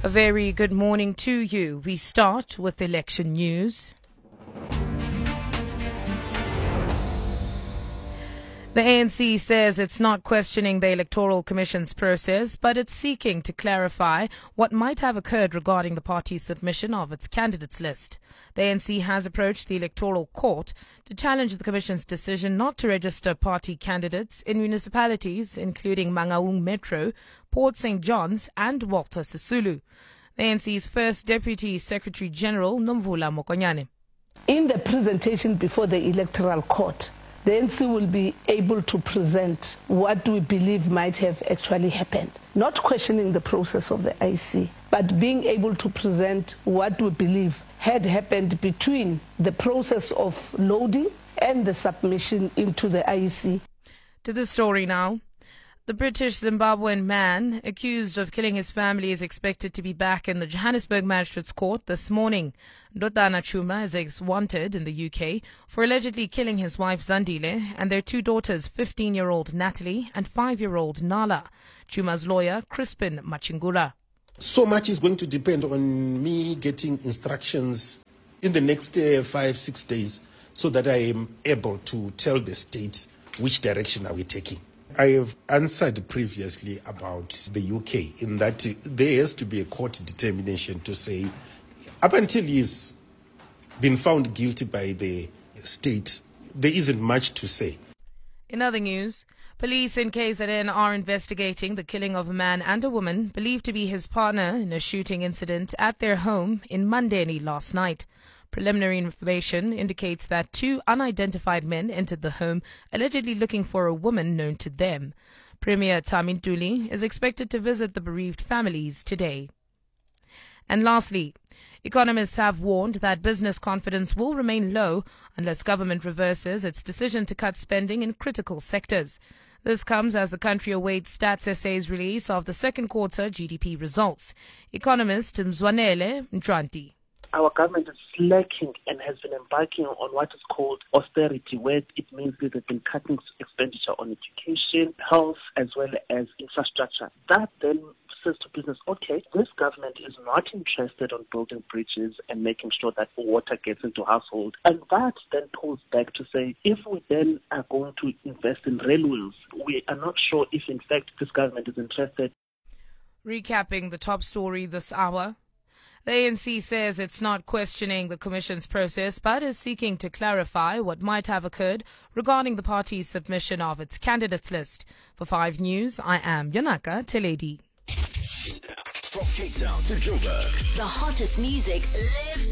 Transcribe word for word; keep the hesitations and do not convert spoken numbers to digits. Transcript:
A very good morning to you. We start with election news. The A N C says it's not questioning the Electoral Commission's process, but it's seeking to clarify what might have occurred regarding the party's submission of its candidates list. The A N C has approached the Electoral Court to challenge the Commission's decision not to register party candidates in municipalities including Mangaung Metro, Port Saint John's and Walter Sisulu. The A N C's first Deputy Secretary General, Nomvula Mokonyane. In the presentation before the Electoral Court, the A N C will be able to present what we believe might have actually happened. Not questioning the process of the I C, but being able to present what we believe had happened between the process of loading and the submission into the I C. To the story now. The British Zimbabwean man accused of killing his family is expected to be back in the Johannesburg Magistrates Court this morning. Ndodana Chuma is ex-wanted in the U K for allegedly killing his wife Zandile and their two daughters, fifteen-year-old Natalie and five-year-old Nala. Chuma's lawyer, Crispin Machingula. So much is going to depend on me getting instructions in the next uh, five, six days so that I am able to tell the state which direction are we taking. I have answered previously about the U K in that there has to be a court determination to say up until he's been found guilty by the state, there isn't much to say. In other news, police in K Z N are investigating the killing of a man and a woman believed to be his partner in a shooting incident at their home in Mandeni last night. Preliminary information indicates that two unidentified men entered the home, allegedly looking for a woman known to them. Premier Thami Ntuli is expected to visit the bereaved families today. And lastly, economists have warned that business confidence will remain low unless government reverses its decision to cut spending in critical sectors. This comes as the country awaits Stats S A's release of the second quarter G D P results. Economist Mzwanele Ntranti. Our government is slacking and has been embarking on what is called austerity, where it means that they've been cutting expenditure on education, health, as well as infrastructure. That then says to business, okay, this government is not interested on building bridges and making sure that water gets into households. And that then pulls back to say, if we then are going to invest in railways, we are not sure if in fact this government is interested. Recapping the top story this hour. The A N C says it's not questioning the Commission's process, but is seeking to clarify what might have occurred regarding the party's submission of its candidates list. For five News, I am Yanaka Teledi. From Cape Town to Joburg, the hottest music lives